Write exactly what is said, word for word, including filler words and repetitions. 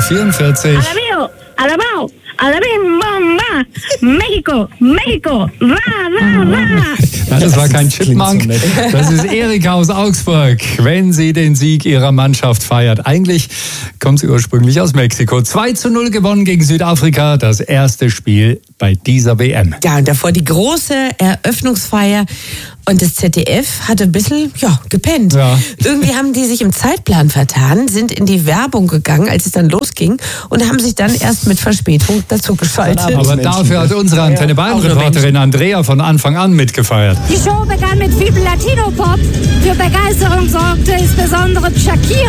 vierundvierzig. Alabio, Alabao, Alabim, Bomba, Mexiko, Mexiko, ra, ra, ra. Ja, das war kein Chipmunk, das ist Erika aus Augsburg, wenn sie den Sieg ihrer Mannschaft feiert. Eigentlich kommt sie ursprünglich aus Mexiko. zwei zu null gewonnen gegen Südafrika, das erste Spiel bei dieser W M. Ja, und davor die große Eröffnungsfeier. Und das Z D F hatte ein bisschen, ja, gepennt. Ja. Irgendwie haben die sich im Zeitplan vertan, sind in die Werbung gegangen, als es dann losging, und haben sich dann erst mit Verspätung dazu geschaltet. Aber dafür hat unsere Antenne Bayern-Reporterin Andrea von Anfang an mitgefeiert. Die Show begann mit Vive Latino Pop. Für Begeisterung sorgte insbesondere Shakira.